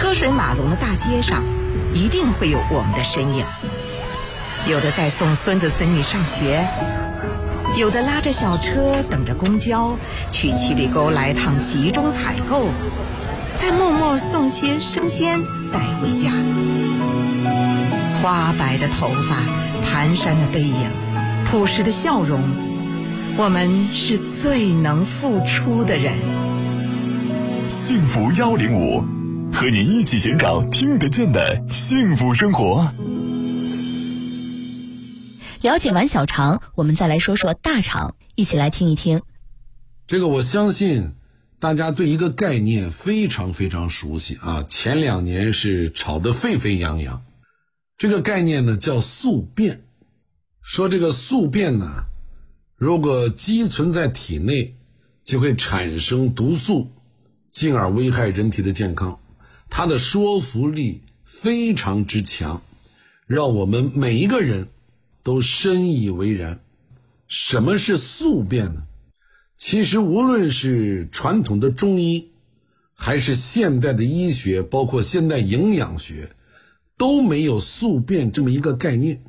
车水马龙的大街上，一定会有我们的身影。有的在送孙子孙女上学，有的拉着小车等着公交去七里沟来趟集中采购，再默默送些生鲜带回家。花白的头发，蹒跚的背影，朴实的笑容，我们是最能付出的人。 幸福105，和你一起寻找听得见的幸福生活。 了解完小肠，我们再来说说大肠，一起来听一听。 这个我相信大家对一个概念非常非常熟悉啊，前2年是炒得沸沸扬扬。这个概念呢叫宿便，说这个宿便呢，如果积存在体内，就会产生毒素，进而危害人体的健康。它的说服力非常之强，让我们每一个人都深以为然。什么是宿便呢？其实无论是传统的中医，还是现代的医学，包括现代营养学，都没有宿便这么一个概念。